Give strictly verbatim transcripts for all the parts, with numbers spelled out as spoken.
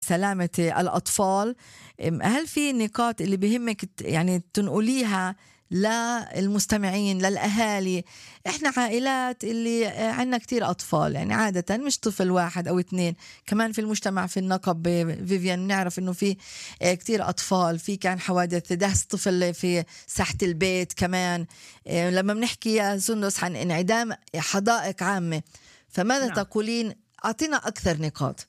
سلامة الأطفال، هل في نقاط اللي بهمك يعني تنقليها للمستمعين للأهالي؟ إحنا عائلات اللي عنا كتير أطفال، يعني عادة مش طفل واحد أو اثنين، كمان في المجتمع في النقب فيفيان نعرف إنه في كتير أطفال، في كان حوادث دهس طفل في ساحة البيت كمان. لما بنحكي يا سندس عن انعدام حدائق عامة، فماذا نعم. تقولين؟ أعطينا أكثر نقاط.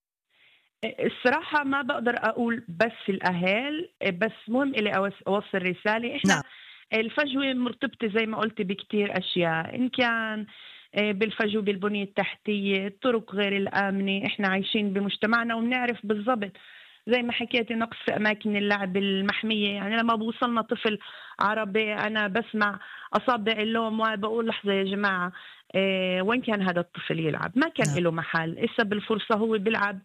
الصراحة ما بقدر أقول بس الأهل، بس مهم إلي أوصل رسالة. إحنا نعم. الفجوة مرتبطة زي ما قلت بكتير أشياء، إن كان بالفجوة بالبنية التحتية، الطرق غير الآمنة. إحنا عايشين بمجتمعنا وبنعرف بالضبط زي ما حكيت نقص في أماكن اللعب المحمية. يعني لما بوصلنا طفل عربي أنا بسمع أصابع اللوم وبقول لحظة يا جماعة، إيه وين كان هذا الطفل يلعب؟ ما كان نعم. له محل. إسا بالفرصة هو بيلعب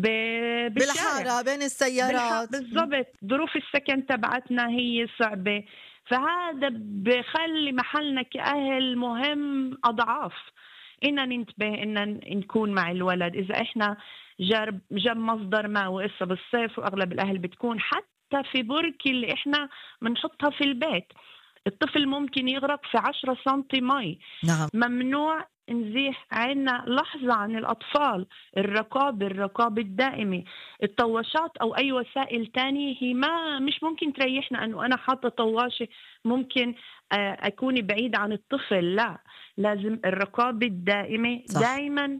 ب- بالشارع بالحارة بين السيارات. بالضبط. ظروف السكن تبعتنا هي صعبة، فهذا بخلي محلنا كأهل مهم أضعاف. إننا ننتبه إننا نكون مع الولد. إذا إحنا جرب جاب مصدر ماء وإسا بالصيف وأغلب الأهل بتكون حتى في بركة اللي إحنا بنحطها في البيت، الطفل ممكن يغرق في عشرة سنتي مي. نعم. ممنوع نزيح عنا لحظة عن الأطفال. الرقابة الرقابة الدائمة، الطواشات أو أي وسائل تانية هي ما مش ممكن تريحنا. أنه أنا حاطة طواشة ممكن أكون بعيد عن الطفل، لا، لازم الرقابة الدائمة. صح. دائما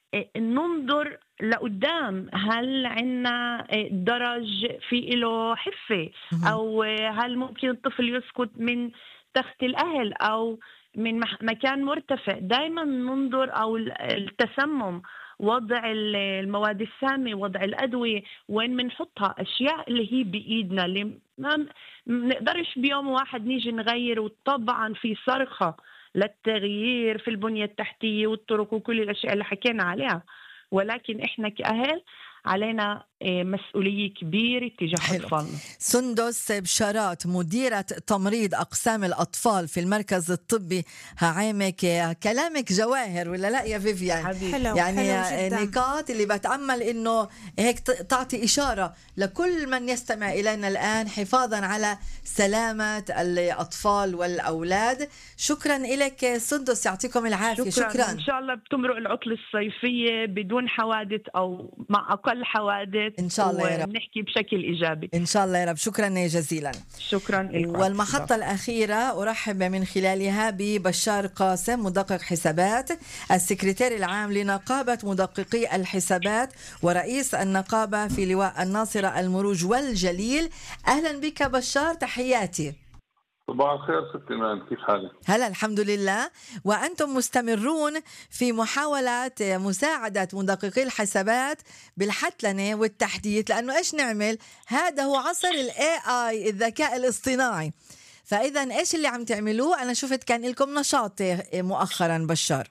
ننظر لقدام، هل عنا درج في له حفة، أو هل ممكن الطفل يسقط من تخت الأهل أو من مكان مرتفع. دائما ننظر، أو التسمم، وضع المواد السامة، وضع الأدوية، وين منحطها، أشياء اللي هي بإيدنا اللي ما نقدرش بيوم واحد نيجي نغير. وطبعا في صرخة للتغيير في البنية التحتية والطرق وكل الأشياء اللي حكينا عليها، ولكن إحنا كأهل علينا مسؤولية كبيرة تجاه أطفالنا. سندس بشارات، مديرة تمريض أقسام الأطفال في المركز الطبي هعامك، كلامك جواهر ولا لا يا فيفيان؟ حلو. يعني حلو نقاط اللي بتأمل إنه هيك تعطي إشارة لكل من يستمع إلينا الآن حفاظا على سلامة الأطفال والأولاد. شكرا لك سندس، يعطيكم العافية. شكرا, شكرا. إن شاء الله بتمرق العطلة الصيفية بدون حوادث أو مع أقل حوادث إن شاء الله يا رب، ونحكي بشكل إيجابي إن شاء الله يا رب. شكرا جزيلا. شكرا لكم. والمحطة الأخيرة أرحب من خلالها ببشار قاسم، مدقق حسابات، السكرتير العام لنقابة مدققي الحسابات ورئيس النقابة في لواء الناصرة المروج والجليل. أهلا بك بشار، تحياتي. صباح الخير ست إيمان، كيف حالك؟ هلا الحمد لله. وأنتم مستمرون في محاولة مساعدة مدققي الحسابات بالحتلنة والتحديث، لأنه إيش نعمل؟ هذا هو عصر ال إيه آي، الذكاء الاصطناعي. فإذا إيش اللي عم تعملوه؟ أنا شفت كان لكم نشاط مؤخرا بشار.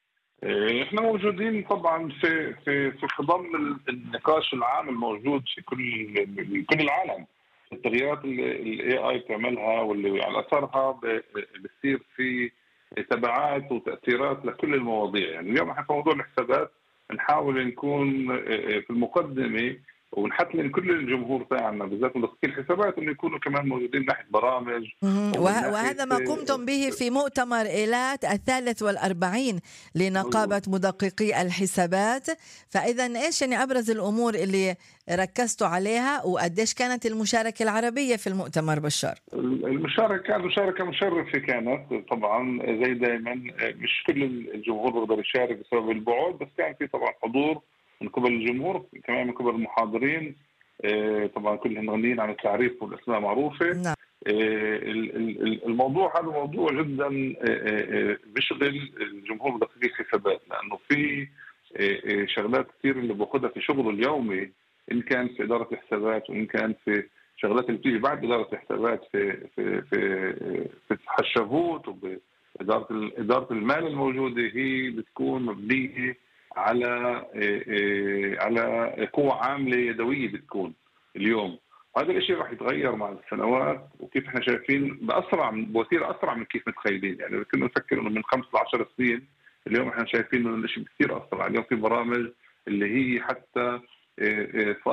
إحنا موجودين طبعا في في في خضم النقاش العام الموجود في كل كل العالم، التغييرات اللي الاي اي بتعملها واللي على اثرها بتصير في تبعات وتاثيرات لكل المواضيع. يعني اليوم احنا في موضوع الحسابات بنحاول نكون في المقدمه ونحتلم كل الجمهور تاعنا بالذات مدققي الحسابات انه يكونوا كمان موجودين ناحيه برامج. وهذا ما قمتم به في مؤتمر إيلات الثالث والأربعين لنقابة مدققي الحسابات. فإذا إيش يعني أبرز الأمور اللي ركزتوا عليها، وقديش كانت المشاركة العربية في المؤتمر بشار؟ المشاركة مشاركة مشرفة كانت طبعا، زي دائما مش كل الجمهور بيقدر يشارك بسبب البعد، بس كان في طبعا حضور من قبل الجمهور، كمان من قبل المحاضرين. طبعا كلهم غنيين عن التعريف والاسماء معروفه. نعم. الموضوع هذا موضوع جدا بيشغل الجمهور مدققي الحسابات، لانه في شغلات كثير اللي باخذها في شغله اليومي، ان كان في اداره الحسابات وان كان في شغلات اللي بتيجي بعد اداره الحسابات في في في في التحشبوت وباداره اداره المال الموجوده، هي بتكون مبنيه على على قوة عاملة يدوية بتكون اليوم. هذا الشيء راح يتغير مع السنوات، وكيف احنا شايفين بأسرع بوتيرة أسرع من كيف متخيلين. يعني كنا نفكر إنه من خمس لعشر سنين، اليوم احنا شايفين إنه الشيء كثير أسرع. اليوم في برامج اللي هي حتى